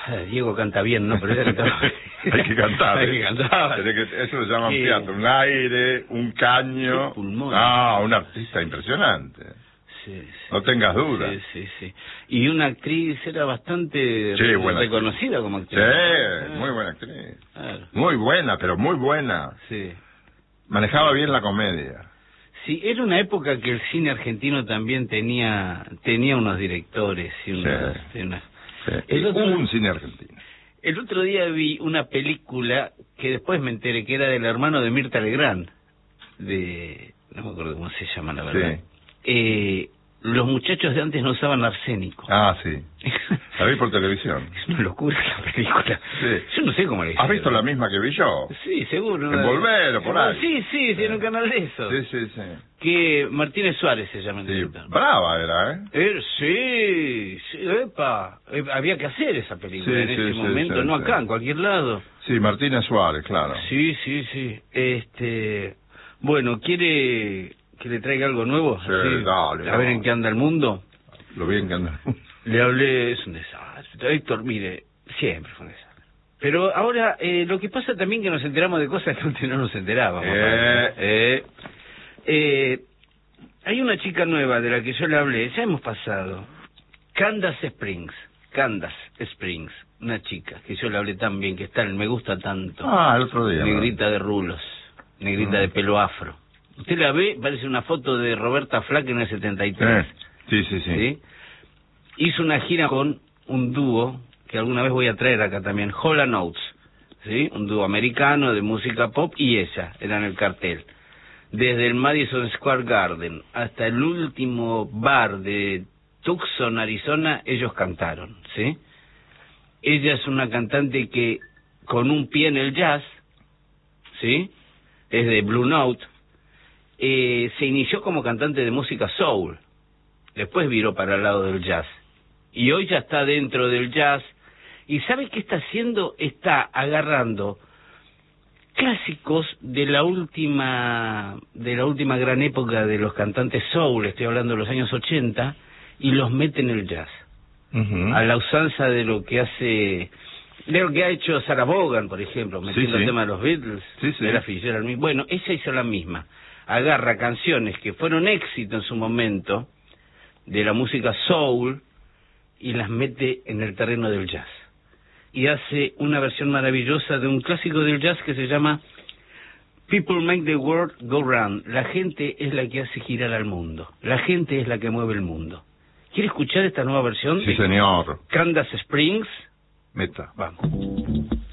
Diego canta bien, ¿no? Pero ella cantaba... Hay que cantar. Hay que cantar. Eso lo llaman piano. Un aire, un caño. Pulmón. Un artista impresionante. Sí. No tengas duda. Sí. Y una actriz era bastante reconocida como actriz. Sí, muy buena actriz. Claro. Muy buena, pero muy buena. Sí. Manejaba bien la comedia. Sí, era una época que el cine argentino también tenía unos directores y unas... Un cine argentino. El otro día vi una película que después me enteré que era del hermano de Mirta Legrand, no me acuerdo cómo se llama, la verdad. Sí. Los muchachos de antes no usaban arsénico. Sí. La vi por televisión. Es una locura la película. Sí. Yo no sé cómo le ¿Has visto la misma que vi yo? Sí, seguro. En Volver o por ahí. Sí, en un canal de eso. Sí. Que Martínez Suárez se llama el Sí, director. brava era, Sí, epa. Había que hacer esa película en ese momento, no acá, en cualquier lado. Sí, Martínez Suárez, claro. Sí. Bueno, ¿quiere que le traiga algo nuevo? Sí, dale. A ver en qué anda el mundo. Lo bien que anda. Le hablé, es un desastre. Héctor, mire, siempre fue un desastre. Pero ahora, lo que pasa también que nos enteramos de cosas que antes no nos enterábamos. Hay una chica nueva de la que yo le hablé, ya hemos pasado. Candace Springs, una chica que yo le hablé tan bien, que está en Me Gusta Tanto. El otro día. Negrita de rulos, negrita de pelo afro. Usted la ve, parece una foto de Roberta Flack en el 73. Sí. Hizo una gira con un dúo, que alguna vez voy a traer acá también, Hall & Oates, ¿sí? Un dúo americano de música pop, y ella era en el cartel. Desde el Madison Square Garden hasta el último bar de Tucson, Arizona, ellos cantaron, ¿sí? Ella es una cantante que, con un pie en el jazz, ¿sí? Es de Blue Note. Se inició como cantante de música soul, después viró para el lado del jazz, y hoy ya está dentro del jazz. ¿Y sabe qué está haciendo? Está agarrando clásicos de la última gran época de los cantantes soul, estoy hablando de los años 80, y los mete en el jazz, a la usanza de lo que ha hecho Sarah Vaughan, por ejemplo, metiendo el tema de los Beatles, de la Fitzgerald. Bueno, ella hizo la misma. Agarra canciones que fueron éxito en su momento de la música soul y las mete en el terreno del jazz. Y hace una versión maravillosa de un clásico del jazz que se llama People Make the World Go Round. La gente es la que hace girar al mundo. La gente es la que mueve el mundo. ¿Quiere escuchar esta nueva versión? Sí, señor. Candace Springs. Meta. Vamos.